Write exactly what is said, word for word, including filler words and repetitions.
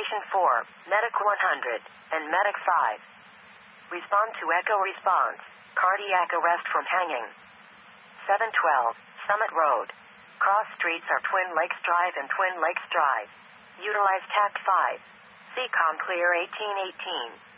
Station four, Medic one hundred, and Medic five. Respond to Echo Response. Cardiac arrest from hanging. seven twelve, Summit Road. Cross streets are Twin Lakes Drive and Twin Lakes Drive. Utilize Tact five. C COM clear eighteen eighteen.